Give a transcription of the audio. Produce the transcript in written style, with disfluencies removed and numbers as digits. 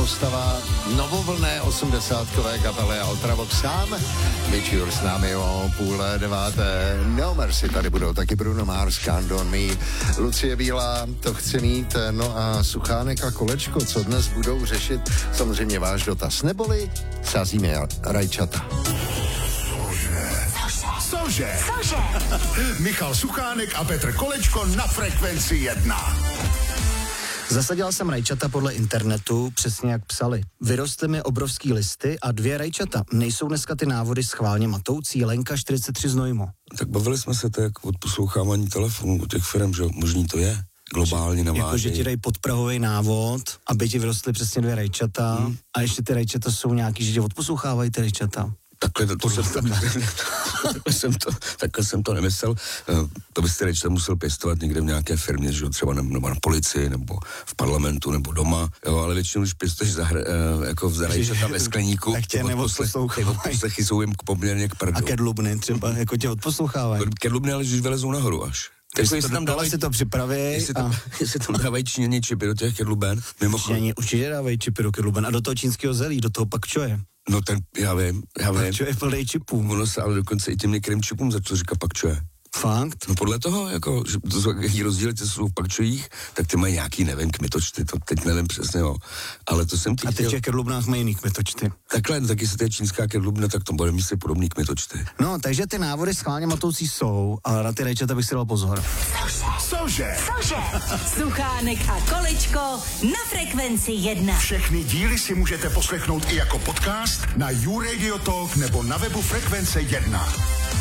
postava novovlné 80kové kapely Ultravox sám. Večer s námi o 8:30. No Mercy, tady budou taky Bruno Mars, Can't On Me, Lucie Bílá, To chci mít, no a Suchánek a Kolečko, co dnes budou řešit, samozřejmě váš dotaz, neboli sázíme rajčata. Cože? Michal Suchánek a Petr Kolečko na Frekvenci 1. Zasadil jsem rajčata podle internetu, přesně jak psali. Vyrostly mi obrovský listy a 2 rajčata. Nejsou dneska ty návody schválně matoucí? Lenka 43 Znojmo. Tak bavili jsme se tak od poslouchávání telefonů u těch firm, že možný to je. Globálně navážejí. Jako, že ti dají podprahový návod, aby ti vyrostly přesně 2 rajčata a ještě ty rajčata jsou nějaký, že tě odposlouchávají ty rajčata. Takhle jsem to nemyslel. To byste rajčata musel pěstovat někde v nějaké firmě, že třeba nebo na policii, nebo v parlamentu, nebo doma. Jo, ale většinou, když pěstuješ jako v rajčata ve skleníku, tak tě odposlechy jsou jim poměrně k prdu. A kedlubny třeba, jako tě odposlouchávají. Kedlubny, ale když vylezou nahoru až. Jestli tam dávají, si to připraví. Jestli tam dávají Číňani čipy do těch kedluben. Číňani určitě dávají čipy do kedluben a do toho čínského zelí, do toho pak čo je. No ten, já vím. Pak čo je plnej čipů. Ono se ale dokonce i těm některým čipům začalo říkat pak čo je. Fakt? No podle toho, jako, že to jsou jaký rozdíly, ty jsou v pakčojích, tak ty mají nějaký, nevím, kmitočty, to teď nevím přesně, jo. Ale to jsem A ty v těch kedlubnách mají jiný kmitočty. Takhle, no, tak jestli to je čínská kedlubna, tak to bude mít si podobný kmitočty. No, takže ty návody schválně matoucí jsou, ale na ty rajčata bych si dal pozor. Cože? Suchánek a Kolečko na Frekvenci 1. Všechny díly si můžete poslechnout i jako podcast na YouRadio Talk nebo na webu Frekvence 1.